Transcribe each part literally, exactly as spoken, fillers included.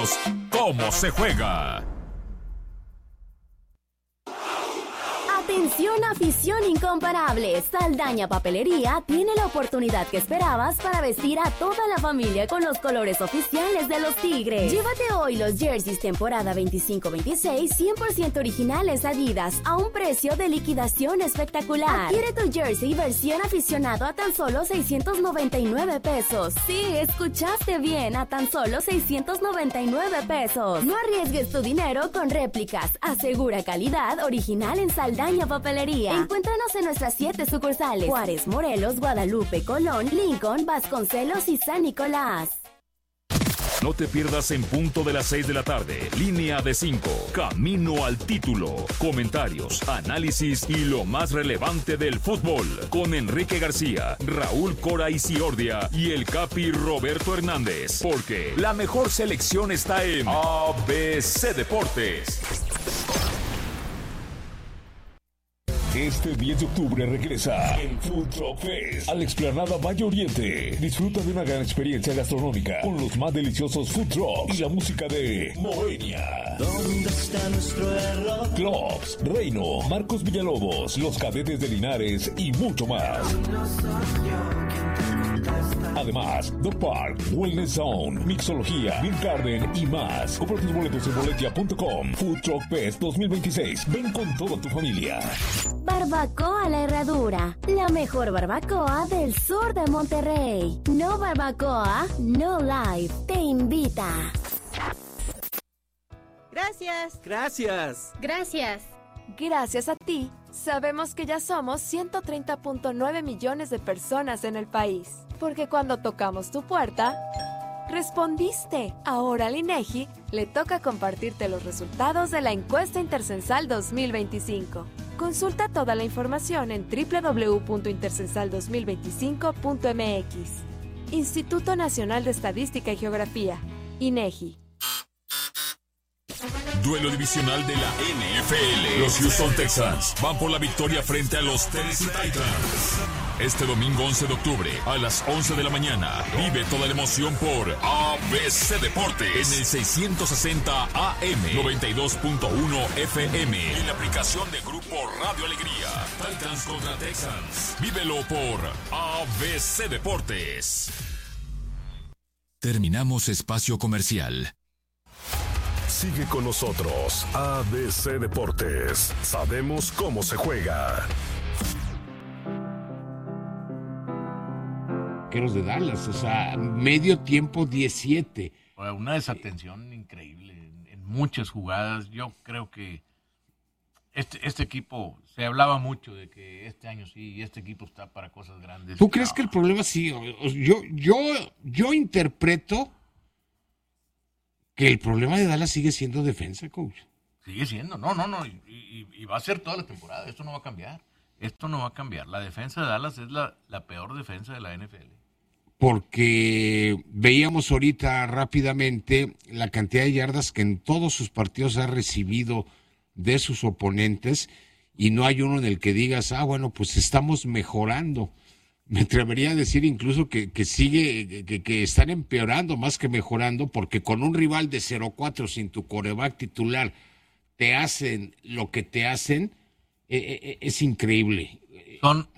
Sabemos cómo se juega. Atención, afición incomparable. Saldaña Papelería tiene la oportunidad que esperabas para vestir a toda la familia con los colores oficiales de los Tigres. Llévate hoy los jerseys temporada veinticinco veintiséis cien por ciento originales Adidas a un precio de liquidación espectacular. Adquiere tu jersey versión aficionado a tan solo seiscientos noventa y nueve pesos. Sí, escuchaste bien, a tan solo seiscientos noventa y nueve pesos. No arriesgues tu dinero con réplicas. Asegura calidad original en Saldaña Papelería. Encuéntranos en nuestras siete sucursales: Juárez, Morelos, Guadalupe, Colón, Lincoln, Vasconcelos y San Nicolás. No te pierdas en punto de las seis de la tarde. Línea de cinco. Camino al título. Comentarios, análisis y lo más relevante del fútbol. Con Enrique García, Raúl Cora Isiordia y el Capi Roberto Hernández. Porque la mejor selección está en A B C Deportes. Este diez de octubre regresa el Food Truck Fest a la explanada Valle Oriente. Disfruta de una gran experiencia gastronómica con los más deliciosos food trucks y la música de Moenia. ¿Dónde está nuestro error? Clubs, Reino, Marcos Villalobos, Los Cadetes de Linares y mucho más. Además, The Park, Wellness Zone, Mixología, Beer Garden y más. Compra tus boletos en boletia punto com. Food Truck Fest dos mil veintiséis. Ven con toda tu familia. Barbacoa La Herradura, la mejor barbacoa del sur de Monterrey. No barbacoa, no live. Te invita. Gracias. Gracias. Gracias. Gracias a ti, sabemos que ya somos ciento treinta punto nueve millones de personas en el país. Porque cuando tocamos tu puerta, respondiste. Ahora al INEGI le toca compartirte los resultados de la encuesta intercensal dos mil veinticinco. Consulta toda la información en doble u doble u doble u punto intercensal dos mil veinticinco punto m x. Instituto Nacional de Estadística y Geografía, INEGI. Duelo divisional de la N F L. Los Houston Texans van por la victoria frente a los Tennessee Titans. Este domingo once de octubre a las once de la mañana. Vive toda la emoción por A B C Deportes en el seiscientos sesenta A M, noventa y dos punto uno F M, en la aplicación de Grupo Radio Alegría. Titans contra Texans. Vívelo por A B C Deportes. Terminamos espacio comercial. Sigue con nosotros, A B C Deportes. Sabemos cómo se juega. Vaqueros de Dallas, o sea, medio tiempo diecisiete. Una desatención increíble en, en muchas jugadas. Yo creo que este, este equipo, se hablaba mucho de que este año sí, y este equipo está para cosas grandes. ¿Tú no. crees que el problema sí? Yo, yo, yo interpreto que el problema de Dallas sigue siendo defensa, coach. Sigue siendo, no, no, no, y, y, y va a ser toda la temporada, esto no va a cambiar. Esto no va a cambiar. La defensa de Dallas es la, la peor defensa de la N F L. Porque veíamos ahorita rápidamente la cantidad de yardas que en todos sus partidos ha recibido de sus oponentes y no hay uno en el que digas, ah, bueno, pues estamos mejorando. Me atrevería a decir incluso que, que sigue, que, que están empeorando más que mejorando, porque con un rival de cero cuatro sin tu quarterback titular te hacen lo que te hacen, eh, eh, es increíble. Son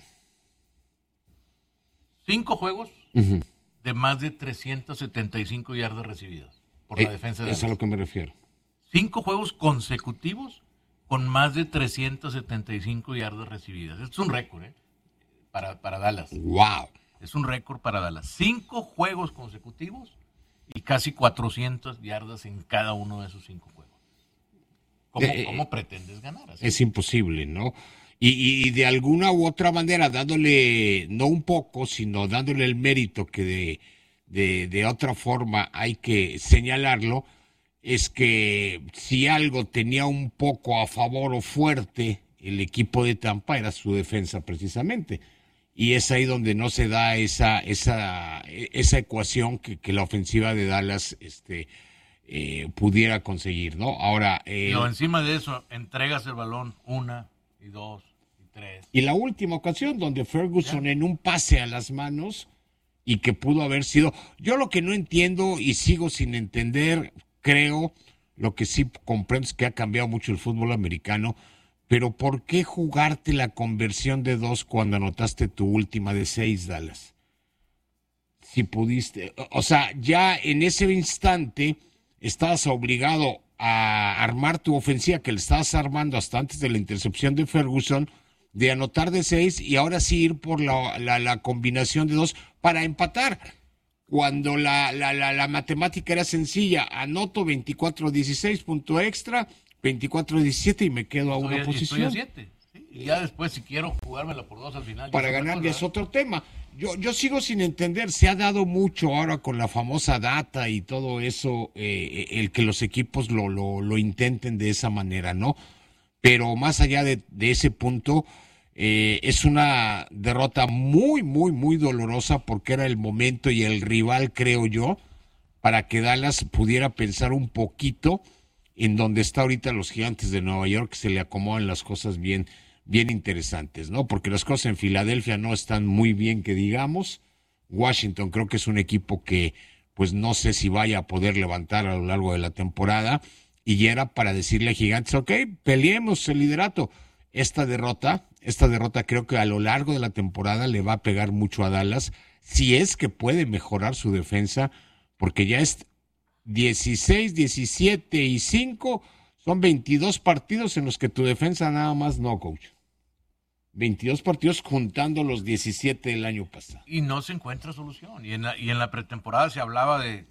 cinco juegos uh-huh. de más de trescientas setenta y cinco yardas recibidas por eh, la defensa de Es a lo que me refiero. Cinco juegos consecutivos con más de trescientas setenta y cinco yardas recibidas. Esto es un récord, ¿eh? Para, para Dallas. ¡Wow! Es un récord para Dallas. Cinco juegos consecutivos y casi cuatrocientas yardas en cada uno de esos cinco juegos. ¿Cómo, eh, cómo pretendes ganar? Así? Es imposible, ¿no? Y, y de alguna u otra manera, dándole, no un poco, sino dándole el mérito que de, de, de otra forma hay que señalarlo, es que si algo tenía un poco a favor o fuerte el equipo de Tampa era su defensa precisamente. Y es ahí donde no se da esa esa esa ecuación que, que la ofensiva de Dallas este eh, pudiera conseguir, ¿no? Ahora... Eh, Pero encima de eso, entregas el balón una y dos y tres. Y la última ocasión donde Ferguson ¿Ya? en un pase a las manos y que pudo haber sido... Yo lo que no entiendo y sigo sin entender creo, lo que sí comprendo es que ha cambiado mucho el fútbol americano, pero ¿por qué jugarte la conversión de dos cuando anotaste tu última de seis, Dallas? Si pudiste, o sea, ya en ese instante estabas obligado a armar tu ofensiva que le estabas armando hasta antes de la intercepción de Ferguson, de anotar de seis y ahora sí ir por la, la, la combinación de dos para empatar. Cuando la, la, la, la matemática era sencilla, anoto veinticuatro a dieciséis, punto extra, veinticuatro a diecisiete y me quedo a una estoy, posición. Estoy a siete, ¿sí? Y ya después si quiero jugármela por dos al final. Para ganar ya es otro tema. Yo, yo sigo sin entender, se ha dado mucho ahora con la famosa data y todo eso, eh, el que los equipos lo, lo, lo intenten de esa manera, ¿no? Pero más allá de, de ese punto, eh, es una derrota muy, muy, muy dolorosa porque era el momento y el rival, creo yo, para que Dallas pudiera pensar un poquito en donde está ahorita los Gigantes de Nueva York, que se le acomodan las cosas bien, bien interesantes, ¿no? Porque las cosas en Filadelfia no están muy bien, que digamos. Washington creo que es un equipo que, pues no sé si vaya a poder levantar a lo largo de la temporada. Y era para decirle a Gigantes, ok, peleemos el liderato. Esta derrota, esta derrota creo que a lo largo de la temporada le va a pegar mucho a Dallas, si es que puede mejorar su defensa, porque ya es dieciséis, diecisiete y cinco, son veintidós partidos en los que tu defensa nada más no, coach. veintidós partidos juntando los diecisiete del año pasado. Y no se encuentra solución. Y en la, y en la pretemporada se hablaba de,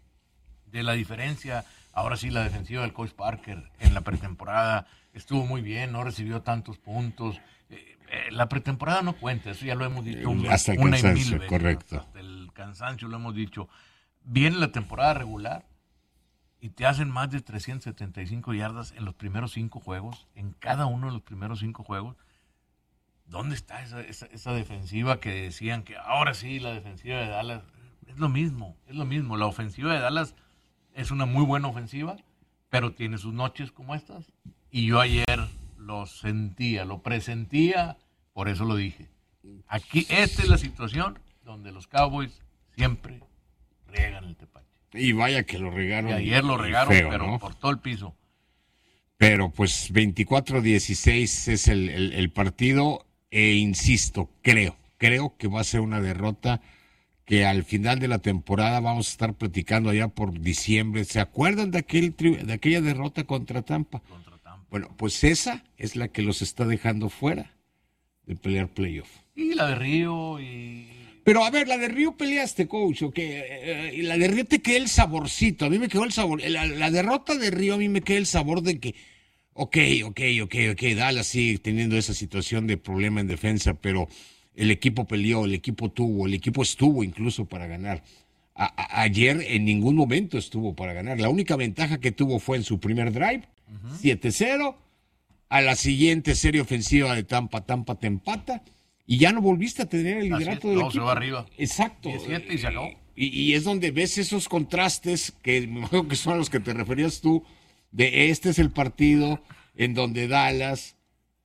de la diferencia. Ahora sí, la defensiva del coach Parker en la pretemporada estuvo muy bien, no recibió tantos puntos. Eh, eh, la pretemporada no cuenta, eso ya lo hemos dicho un, hasta el una y cansancio, mil veces. Correcto. Hasta el cansancio lo hemos dicho. Viene la temporada regular y te hacen más de trescientas setenta y cinco yardas en los primeros cinco juegos, en cada uno de los primeros cinco juegos. ¿Dónde está esa, esa, esa defensiva que decían que ahora sí la defensiva de Dallas? Es lo mismo, es lo mismo. La ofensiva de Dallas es una muy buena ofensiva, pero tiene sus noches como estas. Y yo ayer lo sentía, lo presentía, por eso lo dije. Aquí, esta es la situación donde los Cowboys siempre riegan el tepache. Y vaya que lo regaron. Y ayer lo regaron, feo, pero ¿no? por todo el piso. Pero pues veinticuatro a dieciséis es el, el, el partido e insisto, creo, creo que va a ser una derrota que al final de la temporada vamos a estar platicando allá por diciembre. ¿Se acuerdan de aquel tri- de aquella derrota contra Tampa? Contra Tampa. Bueno, pues esa es la que los está dejando fuera de pelear playoff. Y la de Río y... Pero a ver, la de Río peleaste, coach, ¿o qué? Eh, eh, la de Río te quedó el saborcito, a mí me quedó el sabor, la, la derrota de Río a mí me quedó el sabor de que, ok, ok, ok, ok, Dallas sigue teniendo esa situación de problema en defensa, pero el equipo peleó, el equipo tuvo, el equipo estuvo incluso para ganar. A, a, ayer en ningún momento estuvo para ganar, la única ventaja que tuvo fue en su primer drive, uh-huh. siete cero, a la siguiente serie ofensiva de Tampa, Tampa te empata, y ya no volviste a tener el liderato del no, equipo. Se va arriba. Exacto. diecisiete y se acabó. Y, y es donde ves esos contrastes que me imagino que son a los que te referías tú, de este es el partido en donde Dallas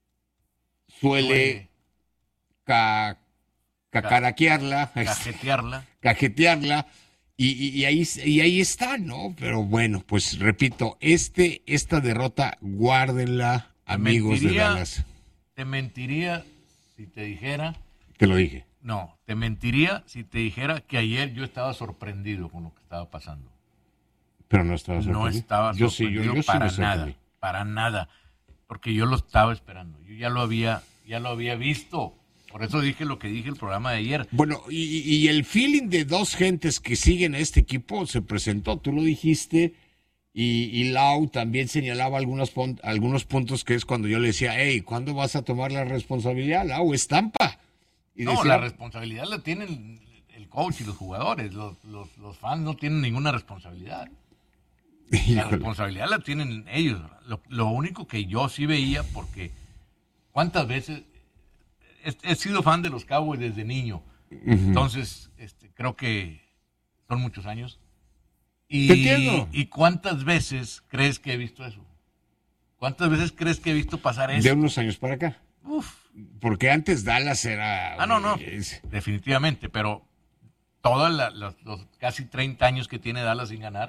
suele ca, cacaraquearla, cajetearla, cajetearla y, y, y, ahí, y ahí está, ¿no? Pero bueno, pues repito, este esta derrota, guárdenla, amigos de Dallas. Te mentiría si te dijera... Te lo dije. No, te mentiría si te dijera que ayer yo estaba sorprendido con lo que estaba pasando. Pero no estaba sorprendido. No estaba yo sorprendido sí, yo, yo para sí nada, para nada, porque yo lo estaba esperando. Yo ya lo había, ya lo había visto. Por eso dije lo que dije el programa de ayer. Bueno, y, y el feeling de dos gentes que siguen a este equipo se presentó, tú lo dijiste, y, y Lau también señalaba algunos, algunos puntos que es cuando yo le decía, hey, ¿cuándo vas a tomar la responsabilidad? Lau, es Tampa. Y no, decía, la responsabilidad la tienen el coach y los jugadores. Los, los, los fans no tienen ninguna responsabilidad. La híjole. responsabilidad la tienen ellos. Lo, lo único que yo sí veía, porque ¿cuántas veces? He, he sido fan de los Cowboys desde niño. Uh-huh. Entonces, este, creo que son muchos años. Y, Te entiendo. ¿Y cuántas veces crees que he visto eso? ¿Cuántas veces crees que he visto pasar eso? De unos años para acá. Uf. Porque antes Dallas era... Ah, no, no, es... definitivamente, pero todos los, los casi treinta años que tiene Dallas sin ganar,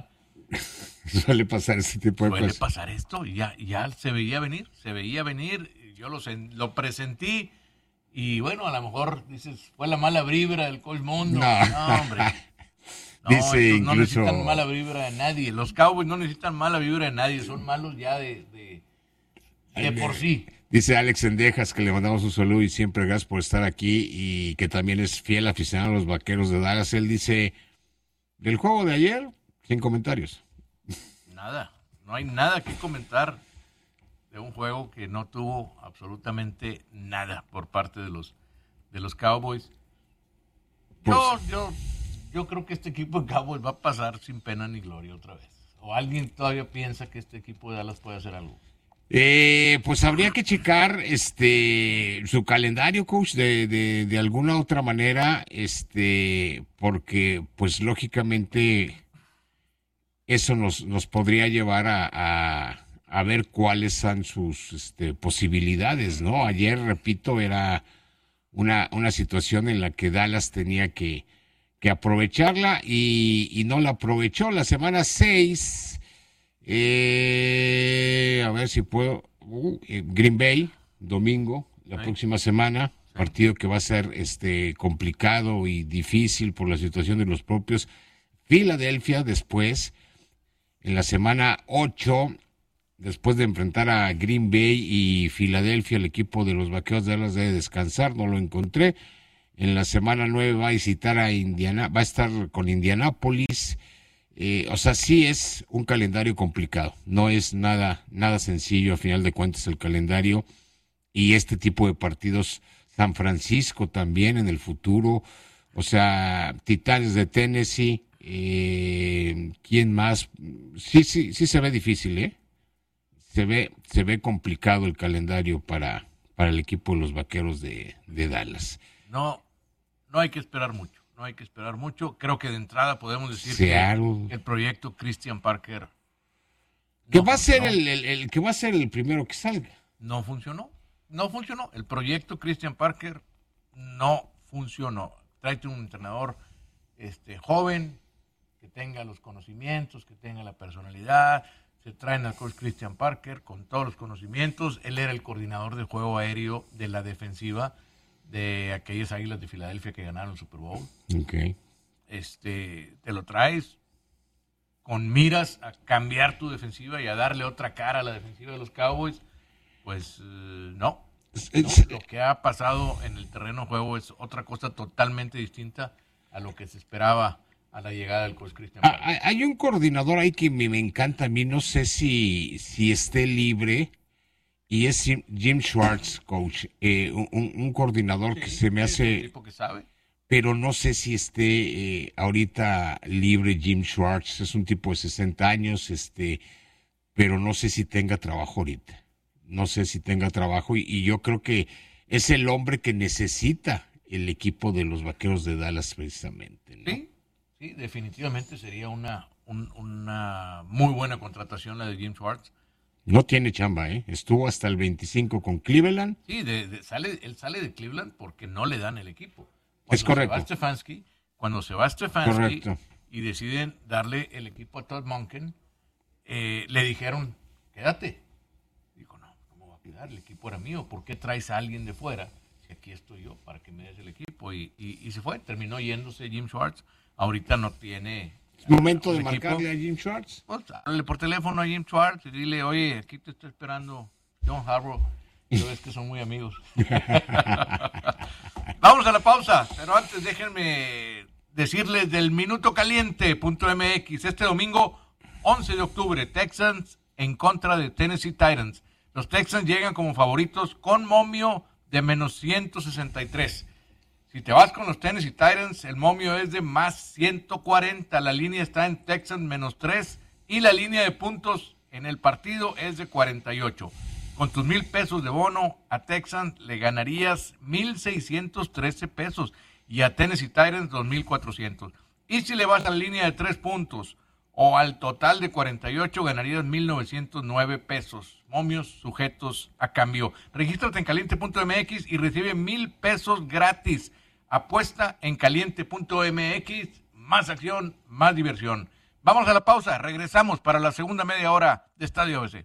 Suele pasar ese tipo de Suele cosas. pasar esto, y ya, ya se veía venir, se veía venir, yo lo, lo presentí, y bueno, a lo mejor dices, fue la mala vibra del Coach Mundo. No, no hombre. No, Dice estos no incluso... necesitan mala vibra de nadie. Los Cowboys no necesitan mala vibra de nadie, son malos ya de, de, de por sí. Dice Alex Sendejas que le mandamos un saludo y siempre gracias por estar aquí y que también es fiel aficionado a los Vaqueros de Dallas. Él dice, del juego de ayer, sin comentarios. Nada, no hay nada que comentar de un juego que no tuvo absolutamente nada por parte de los de los Cowboys. Yo, yo, yo creo que este equipo de Cowboys va a pasar sin pena ni gloria otra vez. ¿O alguien todavía piensa que este equipo de Dallas puede hacer algo? Eh, pues habría que checar este su calendario, coach, de, de, de alguna otra manera, este, porque pues lógicamente eso nos, nos podría llevar a, a, a ver cuáles son sus este, posibilidades, ¿no? Ayer, repito, era una, una situación en la que Dallas tenía que, que aprovecharla y, y no la aprovechó. La semana seis... Eh, a ver si puedo. Uh, Green Bay, domingo, la sí. próxima semana. Sí. Partido que va a ser este complicado y difícil por la situación de los propios. Filadelfia después, en la semana ocho, después de enfrentar a Green Bay y Filadelfia, el equipo de los Vaqueros de Dallas debe descansar, no lo encontré. En la semana nueve va a visitar a Indiana, va a estar con Indianápolis. Eh, o sea, sí es un calendario complicado, no es nada, nada sencillo a final de cuentas el calendario y este tipo de partidos, San Francisco también en el futuro, o sea, Titanes de Tennessee, eh, ¿quién más? Sí, sí, sí se ve difícil, ¿eh? Se ve, se ve complicado el calendario para, para el equipo de los Vaqueros de, de Dallas. No, no hay que esperar mucho. No hay que esperar mucho. Creo que de entrada podemos decir Seattle. que el proyecto Christian Parker que no va a ser el, el, el que va a ser el primero que salga. No funcionó. No funcionó. El proyecto Christian Parker no funcionó. Tráete un entrenador este, joven, que tenga los conocimientos, que tenga la personalidad. Se traen al coach Christian Parker con todos los conocimientos. Él era el coordinador del juego aéreo de la defensiva de aquellas Águilas de Filadelfia que ganaron el Super Bowl. Okay. Este, te lo traes con miras a cambiar tu defensiva y a darle otra cara a la defensiva de los Cowboys. Pues uh, no. no. Lo que ha pasado en el terreno de juego es otra cosa totalmente distinta a lo que se esperaba a la llegada del coach Christian Parker. Ah, hay un coordinador ahí que me, me encanta a mí, no sé si, si esté libre. Y es Jim, Jim Schwartz, coach, eh, un, un coordinador sí, que se me hace... un tipo que sabe. Pero no sé si esté eh, ahorita libre Jim Schwartz. Es un tipo de sesenta años, este, pero no sé si tenga trabajo ahorita. No sé si tenga trabajo y, y yo creo que es el hombre que necesita el equipo de los Vaqueros de Dallas precisamente, ¿no? Sí, sí, definitivamente sería una, un, una muy buena contratación la de Jim Schwartz. No tiene chamba, ¿eh? Estuvo hasta el veinticinco con Cleveland. Sí, de, de, sale, él sale de Cleveland porque no le dan el equipo. Cuando es correcto. Se va Stefanski, cuando se va Stefanski y deciden darle el equipo a Todd Monken, eh, le dijeron, quédate. Dijo, no, ¿cómo va a quedar? El equipo era mío. ¿Por qué traes a alguien de fuera? Si aquí estoy yo para que me des el equipo. Y, y, y se fue, terminó yéndose Jim Schwartz. Ahorita no tiene... ¿Es momento de marcarle a Jim Schwartz? Pues, háblale por teléfono a Jim Schwartz y dile, oye, aquí te estoy esperando John Harbaugh. Yo ves que son muy amigos. Vamos a la pausa, pero antes déjenme decirles del minuto caliente punto m x. Este domingo, once de octubre, Texans en contra de Tennessee Titans. Los Texans llegan como favoritos con momio de menos ciento sesenta y tres. Si te vas con los Tennessee Titans, el momio es de más ciento cuarenta. La línea está en Texans menos tres y la línea de puntos en el partido es de cuarenta y ocho. Con tus mil pesos de bono a Texans le ganarías mil seiscientos trece pesos y a Tennessee Titans dos mil cuatrocientos. Y si le vas a la línea de tres puntos o al total de cuarenta y ocho ganarías mil novecientos nueve pesos. Momios sujetos a cambio. Regístrate en caliente punto m x y recibe mil pesos gratis. Apuesta en caliente punto m x. Más acción, más diversión. Vamos a la pausa, regresamos para la segunda media hora de Estadio A B C.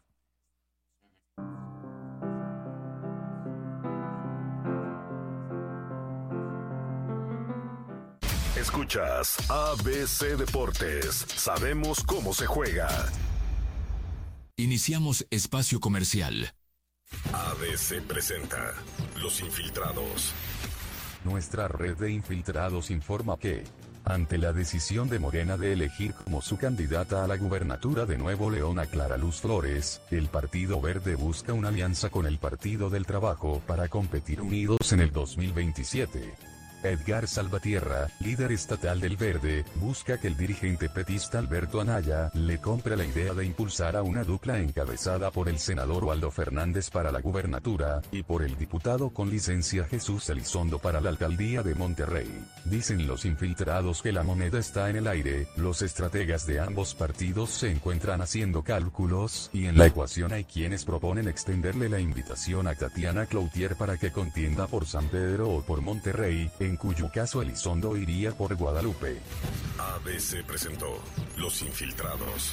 Escuchas A B C Deportes. Sabemos cómo se juega. Iniciamos espacio comercial. A B C presenta Los Infiltrados. Nuestra red de infiltrados informa que, ante la decisión de Morena de elegir como su candidata a la gubernatura de Nuevo León a Clara Luz Flores, el Partido Verde busca una alianza con el Partido del Trabajo para competir unidos en el dos mil veintisiete. Edgar Salvatierra, líder estatal del Verde, busca que el dirigente petista Alberto Anaya le compre la idea de impulsar a una dupla encabezada por el senador Waldo Fernández para la gubernatura, y por el diputado con licencia Jesús Elizondo para la alcaldía de Monterrey. Dicen los infiltrados que la moneda está en el aire, los estrategas de ambos partidos se encuentran haciendo cálculos, y en la ecuación hay quienes proponen extenderle la invitación a Tatiana Cloutier para que contienda por San Pedro o por Monterrey, en cuyo caso Elizondo iría por Guadalupe. A B C presentó Los Infiltrados.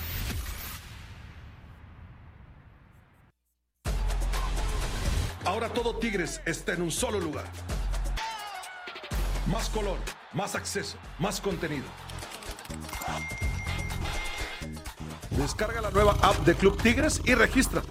Ahora todo Tigres está en un solo lugar. Más color, más acceso, más contenido. Descarga la nueva app de Club Tigres y regístrate.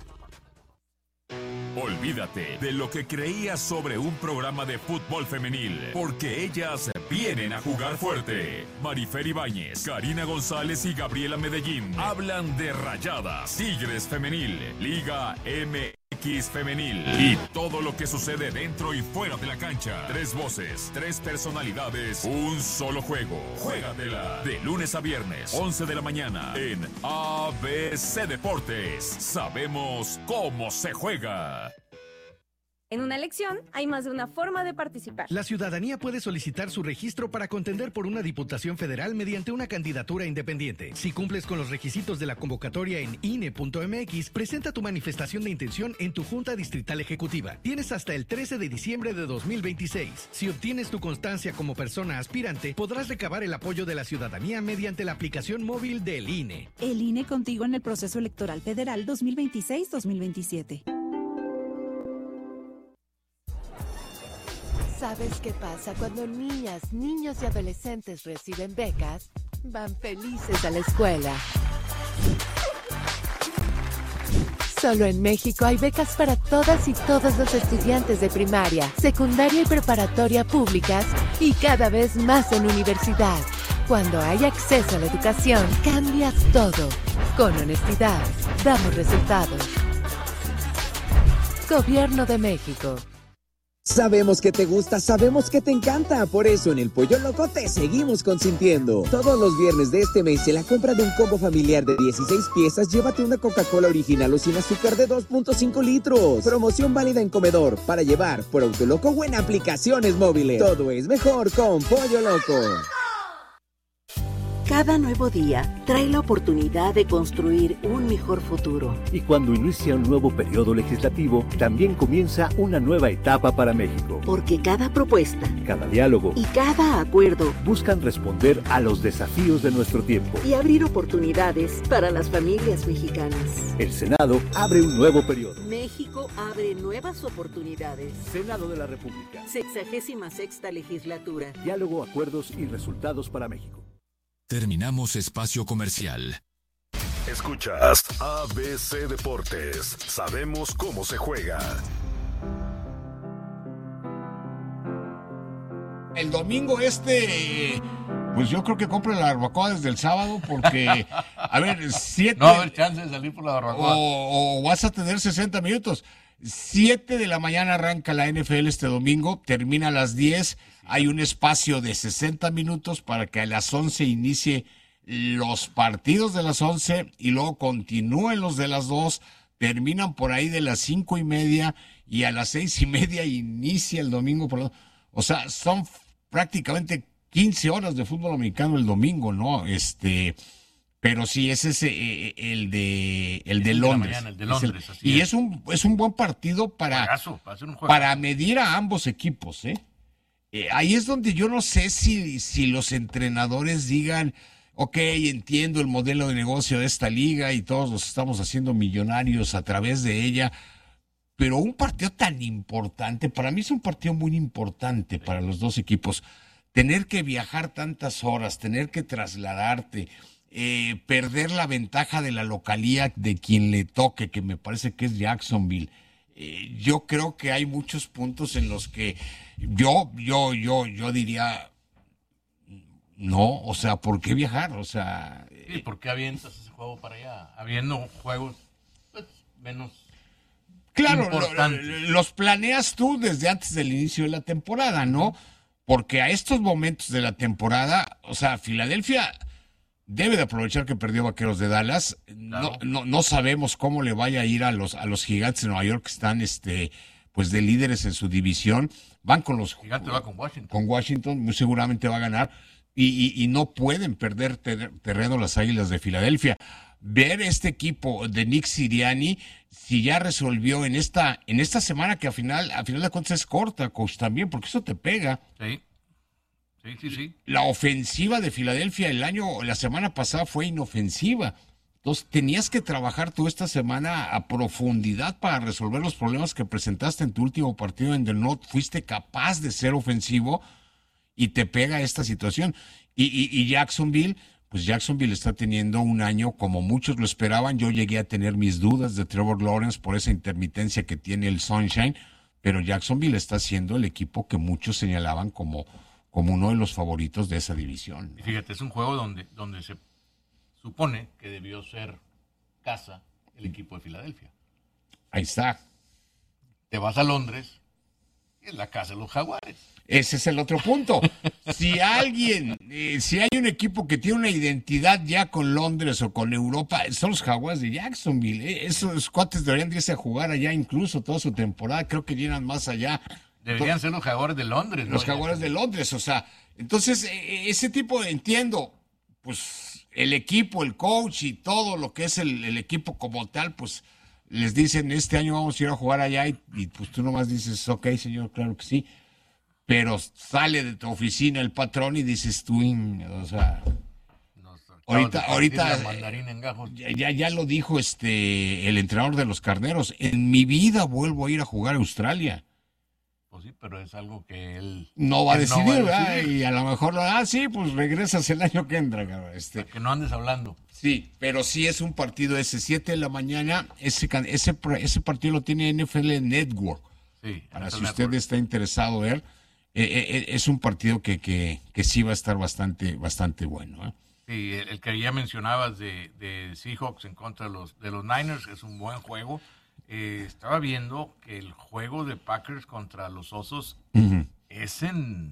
Olvídate de lo que creías sobre un programa de fútbol femenil, porque ellas vienen a jugar fuerte. Marifer Ibáñez, Karina González y Gabriela Medellín hablan de Rayadas, Tigres Femenil, Liga M X Femenil y todo lo que sucede dentro y fuera de la cancha. Tres voces, tres personalidades, un solo juego. Juégatela de lunes a viernes, once de la mañana en A B C Deportes. Sabemos cómo se juega. En una elección hay más de una forma de participar. La ciudadanía puede solicitar su registro para contender por una diputación federal mediante una candidatura independiente. Si cumples con los requisitos de la convocatoria en I N E punto M X, presenta tu manifestación de intención en tu Junta Distrital Ejecutiva. Tienes hasta el trece de diciembre de dos mil veintiséis. Si obtienes tu constancia como persona aspirante, podrás recabar el apoyo de la ciudadanía mediante la aplicación móvil del I N E. El I N E contigo en el proceso electoral federal dos mil veintiséis dos mil veintisiete. ¿Sabes qué pasa cuando niñas, niños y adolescentes reciben becas? Van felices a la escuela. Solo en México hay becas para todas y todos los estudiantes de primaria, secundaria y preparatoria públicas y cada vez más en universidad. Cuando hay acceso a la educación, cambias todo. Con honestidad, damos resultados. Gobierno de México. Sabemos que te gusta, sabemos que te encanta, por eso en el Pollo Loco te seguimos consintiendo. Todos los viernes de este mes, en la compra de un combo familiar de dieciséis piezas, llévate una Coca-Cola original o sin azúcar de dos punto cinco litros. Promoción válida en comedor, para llevar por Autoloco o en aplicaciones móviles. Todo es mejor con Pollo Loco. Cada nuevo día trae la oportunidad de construir un mejor futuro. Y cuando inicia un nuevo periodo legislativo, también comienza una nueva etapa para México. Porque cada propuesta, cada diálogo y cada acuerdo buscan responder a los desafíos de nuestro tiempo y abrir oportunidades para las familias mexicanas. El Senado abre un nuevo periodo. México abre nuevas oportunidades. Senado de la República. Sexagésima sexta legislatura. Diálogo, acuerdos y resultados para México. Terminamos espacio comercial. Escuchas A B C Deportes. Sabemos cómo se juega. El domingo este, pues yo creo que compro la barbacoa desde el sábado porque, a ver, siete... No va a haber chance de salir por la barbacoa. O, o vas a tener sesenta minutos. siete de la mañana arranca la N F L este domingo, termina a las diez. Hay un espacio de sesenta minutos para que a las once inicie los partidos de las once y luego continúen los de las dos, terminan por ahí de las cinco y media y a las seis y media inicia el domingo. Por lo... O sea, son prácticamente quince horas de fútbol americano el domingo, ¿no? Este... Pero sí, ese es eh, el de el de Londres. Mañana, el de Londres es el, así y es. es un es un buen partido para, juegazo, para, hacer un para medir a ambos equipos, ¿eh? Eh, ahí es donde yo no sé si, si los entrenadores digan, ok, entiendo el modelo de negocio de esta liga y todos nos estamos haciendo millonarios a través de ella, pero un partido tan importante, para mí es un partido muy importante para los dos equipos. Tener que viajar tantas horas, tener que trasladarte, eh, perder la ventaja de la localía de quien le toque, que me parece que es Jacksonville. Eh, yo creo que hay muchos puntos en los que yo, yo, yo, yo diría, no, o sea, ¿por qué viajar? O sea, sí, ¿por qué avientas ese juego para allá? Habiendo juegos pues, menos claro, importantes. Lo, los planeas tú desde antes del inicio de la temporada, ¿no? Porque a estos momentos de la temporada, o sea, Filadelfia debe de aprovechar que perdió Vaqueros de Dallas. Claro. No, no, no sabemos cómo le vaya a ir a los, a los Gigantes de Nueva York, que están este, pues de líderes en su división. Van con los Gigantes, va con Washington. Con Washington, muy seguramente va a ganar. Y, y, y no pueden perder ter, terreno las Águilas de Filadelfia. Ver este equipo de Nick Sirianni, si ya resolvió en esta en esta semana, que a final a final de cuentas es corta, coach, también, porque eso te pega. Sí, sí, sí, sí. La ofensiva de Filadelfia el año, la semana pasada fue inofensiva. Entonces tenías que trabajar tú esta semana a profundidad para resolver los problemas que presentaste en tu último partido, en donde no fuiste capaz de ser ofensivo y te pega esta situación. Y, y, y Jacksonville... Pues Jacksonville está teniendo un año como muchos lo esperaban. Yo llegué a tener mis dudas de Trevor Lawrence por esa intermitencia que tiene el Sunshine, pero Jacksonville está siendo el equipo que muchos señalaban como, como uno de los favoritos de esa división, ¿no? Y fíjate, es un juego donde, donde se supone que debió ser casa el equipo de Filadelfia. Ahí está. Te vas a Londres y es la casa de los Jaguares. Ese es el otro punto. Si alguien, eh, si hay un equipo que tiene una identidad ya con Londres o con Europa, son los Jaguares de Jacksonville. Eh. Esos cuates deberían irse a jugar allá incluso toda su temporada. Creo que llegan más allá. Deberían ser los Jaguares de Londres. Los ¿no? Jaguares de Londres, o sea. Entonces, eh, ese tipo, entiendo, pues el equipo, el coach y todo lo que es el, el equipo como tal, pues les dicen, este año vamos a ir a jugar allá y, y pues tú nomás dices, ok, señor, claro que sí. Pero sale de tu oficina el patrón y dices tú, o sea, ahorita, ahorita ya, ya, ya lo dijo este el entrenador de los Carneros, en mi vida vuelvo a ir a jugar a Australia. Pues sí, pero es algo que él no va a decidir, no va a ¿verdad? decidir. Y a lo mejor, ah, sí, pues regresas el año que entra, cabrón. Este. Que no andes hablando. Sí, pero sí es un partido ese, siete de la mañana, ese, ese, ese partido lo tiene N F L Network. Sí, para si usted está interesado en ver. Eh, eh, es un partido que, que, que sí va a estar bastante bastante bueno, ¿eh? Sí, el, el que ya mencionabas de, de Seahawks en contra de los, de los Niners es un buen juego. Eh, estaba viendo que el juego de Packers contra los Osos uh-huh. es en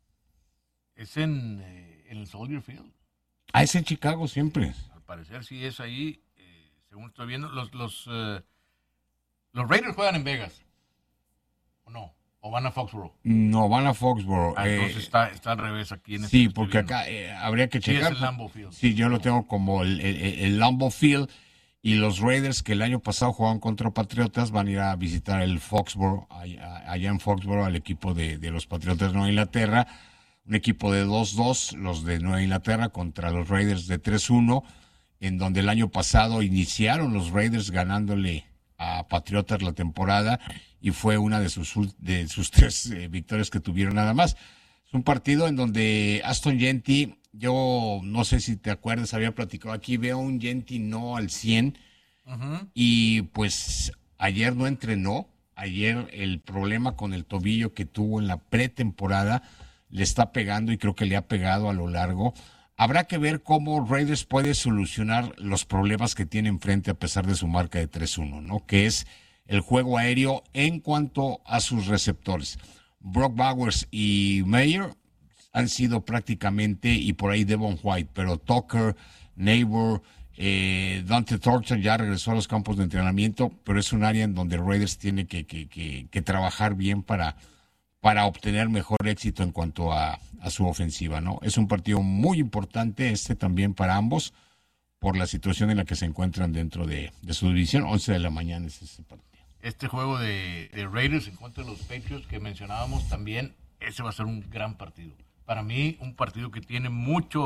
es en, eh, en el Soldier Field. Ah, es en Chicago siempre. Al parecer sí es ahí, eh, según estoy viendo. Los los, uh, los Raiders juegan en Vegas, ¿o no? ¿O van a Foxborough? No, van a Foxborough. Ah, entonces eh, está, está al revés aquí en Sí, este porque acá eh, habría que checar. Sí, es el Lambeau Field. Sí, yo lo tengo como el, el, el Lambeau Field. Y los Raiders, que el año pasado jugaban contra Patriotas, van a ir a visitar el Foxborough, allá, allá en Foxborough, al equipo de, de los Patriotas de Nueva Inglaterra. Un equipo de dos dos, los de Nueva Inglaterra, contra los Raiders de tres uno, en donde el año pasado iniciaron los Raiders ganándole a Patriotas la temporada y fue una de sus de sus tres eh, victorias que tuvieron nada más. Es un partido en donde Aston Gentry, yo no sé si te acuerdas, había platicado aquí, veo un Gentry no al cien uh-huh. y pues ayer no entrenó, ayer el problema con el tobillo que tuvo en la pretemporada le está pegando y creo que le ha pegado a lo largo. Habrá que ver cómo Raiders puede solucionar los problemas que tiene enfrente a pesar de su marca de tres uno, ¿no? Que es el juego aéreo en cuanto a sus receptores. Brock Bowers y Mayer han sido prácticamente, y por ahí Devon White, pero Tucker, Neighbor, eh, Dante Thornton ya regresó a los campos de entrenamiento, pero es un área en donde Raiders tiene que, que, que, que trabajar bien para... para obtener mejor éxito en cuanto a, a su ofensiva, ¿no? Es un partido muy importante este también para ambos por la situación en la que se encuentran dentro de, de su división. once de la mañana es ese partido. Este juego de, de Raiders en contra de los Patriots que mencionábamos también, ese va a ser un gran partido. Para mí, un partido que tiene mucho,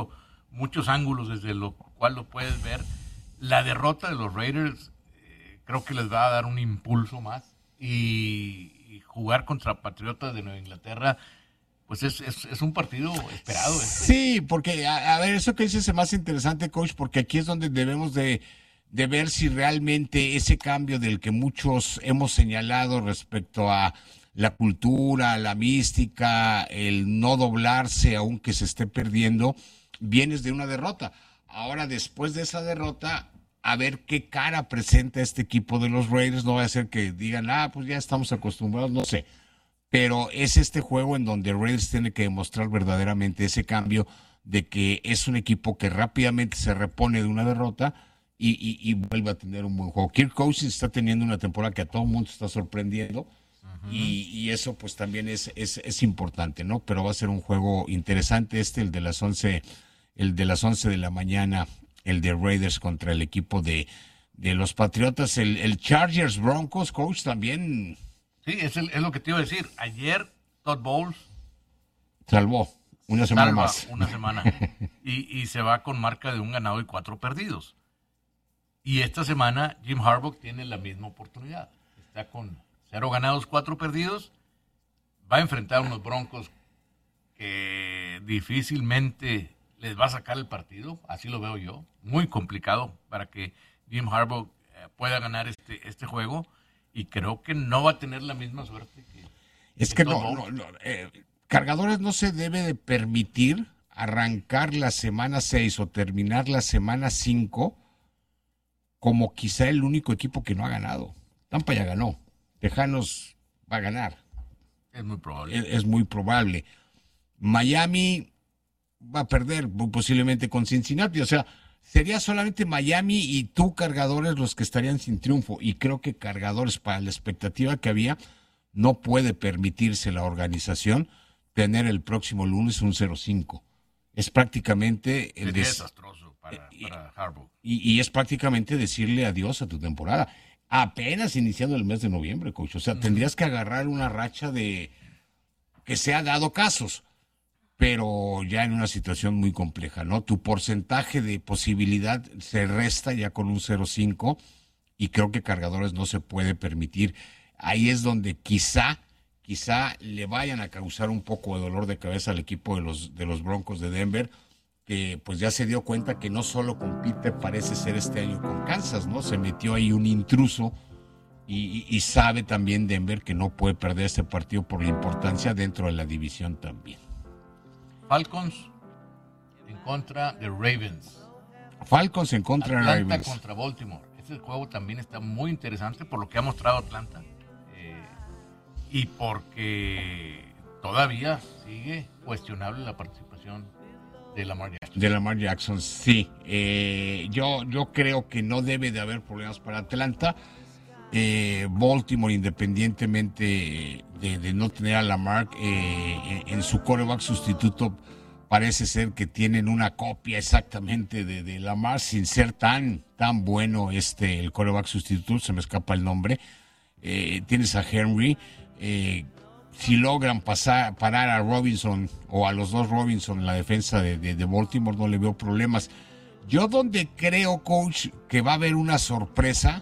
muchos ángulos desde lo cual lo puedes ver. La derrota de los Raiders eh, creo que les va a dar un impulso más y, y jugar contra Patriotas de Nueva Inglaterra pues es, es, es un partido esperado. Este. Sí, porque a, a ver, eso que dices es más interesante, coach, porque aquí es donde debemos de, de ver si realmente ese cambio del que muchos hemos señalado respecto a la cultura, la mística, el no doblarse aunque se esté perdiendo, vienes de una derrota. Ahora, después de esa derrota, a ver qué cara presenta este equipo de los Raiders. No va a ser que digan, ah, pues ya estamos acostumbrados, no sé. Pero es este juego en donde Raiders tiene que demostrar verdaderamente ese cambio de que es un equipo que rápidamente se repone de una derrota y, y, y vuelve a tener un buen juego. Kirk Cousins está teniendo una temporada que a todo el mundo está sorprendiendo. Uh-huh. y, y eso pues también es, es, es importante, ¿no? Pero va a ser un juego interesante este, el de las once, el de las once de la mañana, el de Raiders contra el equipo de, de los Patriotas, el, el Chargers Broncos, coach, también. Sí, es, el, es lo que te iba a decir. Ayer Todd Bowles salvó una semana más. Una semana y, y se va con marca de un ganado y cuatro perdidos. Y esta semana Jim Harbaugh tiene la misma oportunidad. Está con cero ganados, cuatro perdidos. Va a enfrentar a unos Broncos que difícilmente les va a sacar el partido. Así lo veo yo. Muy complicado para que Jim Harbaugh eh, pueda ganar este, este juego. Y creo que no va a tener la misma suerte que... Es que, que no, no, no eh, Cargadores no se debe de permitir arrancar la semana seis o terminar la semana cinco como quizá el único equipo que no ha ganado. Tampa ya ganó. Tejanos va a ganar. Es muy probable. Es, es muy probable. Miami va a perder posiblemente con Cincinnati. O sea, sería solamente Miami y tú, Cargadores, los que estarían sin triunfo. Y creo que Cargadores, para la expectativa que había, no puede permitirse la organización tener el próximo lunes un cero cinco. Es prácticamente... el Sería des... desastroso para, para Harbaugh. Y, y es prácticamente decirle adiós a tu temporada. Apenas iniciando el mes de noviembre, coach. O sea, uh-huh. tendrías que agarrar una racha de que se ha dado casos, pero ya en una situación muy compleja, ¿no? Tu porcentaje de posibilidad se resta ya con un cero cinco y creo que Cargadores no se puede permitir. Ahí es donde quizá, quizá le vayan a causar un poco de dolor de cabeza al equipo de los, de los Broncos de Denver, que pues ya se dio cuenta que no solo compite, parece ser este año con Kansas, ¿no? Se metió ahí un intruso y, y, y sabe también Denver que no puede perder este partido por la importancia dentro de la división también. Falcons en contra de Ravens. Falcons en contra Atlanta de Ravens. Contra Baltimore. Este juego también está muy interesante por lo que ha mostrado Atlanta eh, y porque todavía sigue cuestionable la participación de Lamar Jackson. De Lamar Jackson, sí. Eh, yo, yo creo que no debe de haber problemas para Atlanta. Eh, Baltimore, independientemente de, de no tener a Lamar eh, en su quarterback sustituto, parece ser que tienen una copia exactamente de, de Lamar, sin ser tan, tan bueno este el quarterback sustituto, se me escapa el nombre. Eh, tienes a Henry. Eh, si logran pasar, parar a Robinson o a los dos Robinson en la defensa de, de, de Baltimore, no le veo problemas. Yo donde creo, coach, que va a haber una sorpresa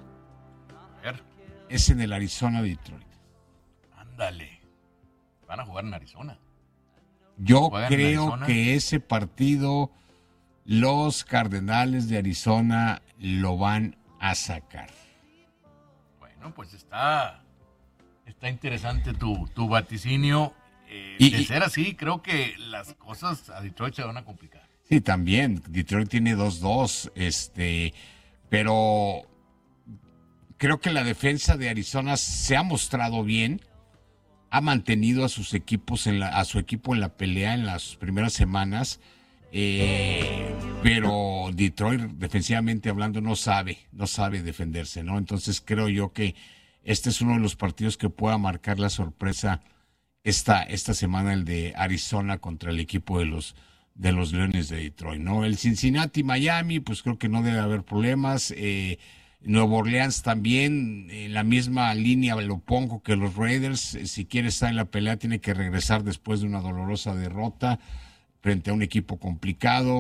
es en el Arizona-Detroit. Ándale. Van a jugar en Arizona. Yo creo Arizona? que ese partido los Cardenales de Arizona lo van a sacar. Bueno, pues está, está interesante tu, tu vaticinio. Eh, y, de ser así, creo que las cosas a Detroit se van a complicar. Sí, también. Detroit tiene dos dos, este, pero... Creo que la defensa de Arizona se ha mostrado bien, ha mantenido a sus equipos en la, a su equipo en la pelea en las primeras semanas, eh, pero Detroit defensivamente hablando no sabe, no sabe defenderse, ¿no? Entonces creo yo que este es uno de los partidos que pueda marcar la sorpresa esta, esta semana, el de Arizona contra el equipo de los de los Leones de Detroit, ¿no? El Cincinnati, Miami, pues creo que no debe haber problemas. eh, Nueva Orleans también, en la misma línea lo pongo que los Raiders, si quiere estar en la pelea tiene que regresar después de una dolorosa derrota frente a un equipo complicado.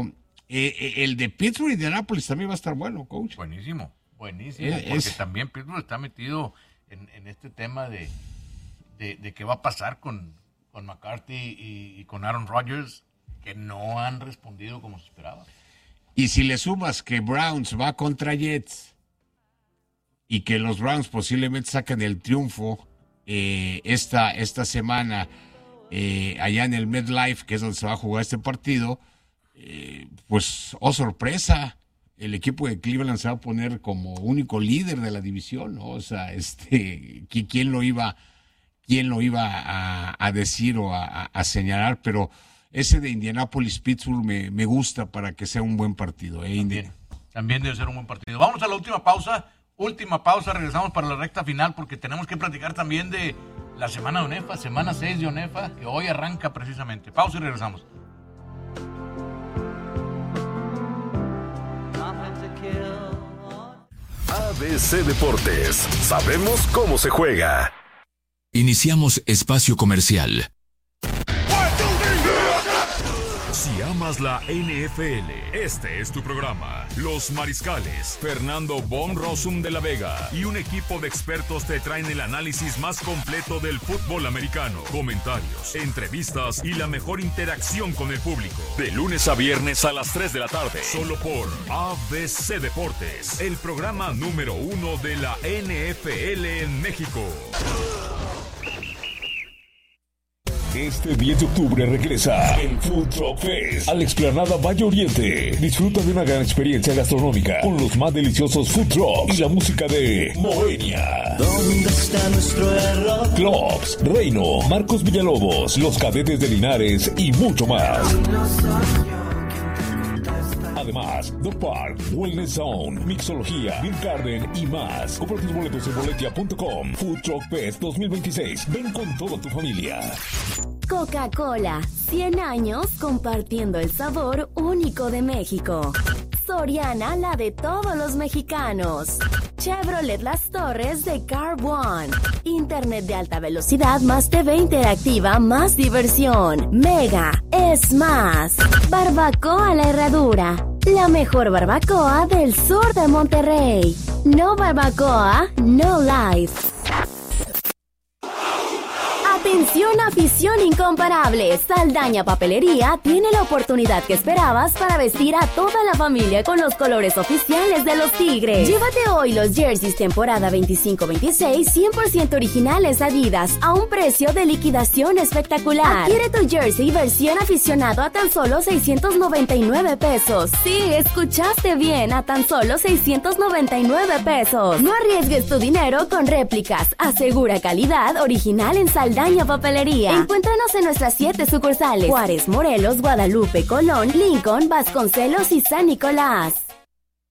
Eh, el de Pittsburgh y de Indianapolis también va a estar bueno, coach. Buenísimo, buenísimo, Es- porque es- también Pittsburgh está metido en, en este tema de, de, de qué va a pasar con, con McCarthy y, y con Aaron Rodgers, que no han respondido como se esperaba. Y si le sumas que Browns va contra Jets y que los Browns posiblemente saquen el triunfo eh, esta, esta semana eh, allá en el MetLife, que es donde se va a jugar este partido, eh, pues, oh sorpresa, el equipo de Cleveland se va a poner como único líder de la división, ¿no? O sea, este, ¿qui- ¿quién lo iba, quién lo iba a, a decir o a, a- a señalar? Pero ese de Indianapolis-Pittsburgh me, me gusta para que sea un buen partido. ¿eh? También, también debe ser un buen partido. Vamos a la última pausa. Última pausa, regresamos para la recta final porque tenemos que platicar también de la semana de ONEFA, semana seis de ONEFA, que hoy arranca precisamente. Pausa y regresamos. A B C Deportes, sabemos cómo se juega. Iniciamos espacio comercial. Si amas la N F L, este es tu programa. Los Mariscales, Fernando Von Rossum de la Vega y un equipo de expertos te traen el análisis más completo del fútbol americano. Comentarios, entrevistas y la mejor interacción con el público. De lunes a viernes a las tres de la tarde. Solo por A B C Deportes, el programa número uno de la N F L en México. Este diez de octubre regresa el Food Truck Fest a la Explanada Valle Oriente. Disfruta de una gran experiencia gastronómica con los más deliciosos food trucks y la música de Moenia. ¿Dónde está nuestro error? Clocks, Reino, Marcos Villalobos, Los Cadetes de Linares y mucho más. Además, The Park, Wellness Zone, Mixología, Beer Garden y más. Compra tus boletos en boletia punto com. Food Truck Fest dos mil veintiséis. Ven con toda tu familia. Coca-Cola, cien años compartiendo el sabor único de México. Soriana, la de todos los mexicanos. Chevrolet Las Torres de Car One. Internet de alta velocidad más T V interactiva más diversión. Mega es más. Barbacoa La Herradura. La mejor barbacoa del sur de Monterrey. No barbacoa, no life. Atención, afición incomparable. Saldaña Papelería tiene la oportunidad que esperabas para vestir a toda la familia con los colores oficiales de los Tigres. Llévate hoy los jerseys temporada veinticinco veintiséis cien por ciento originales Adidas a un precio de liquidación espectacular. Adquiere tu jersey versión aficionado a tan solo seiscientos noventa y nueve pesos. Sí, escuchaste bien, a tan solo seiscientos noventa y nueve pesos. No arriesgues tu dinero con réplicas. Asegura calidad original en Saldaña Papelería. Encuéntranos en nuestras siete sucursales: Juárez, Morelos, Guadalupe, Colón, Lincoln, Vasconcelos y San Nicolás.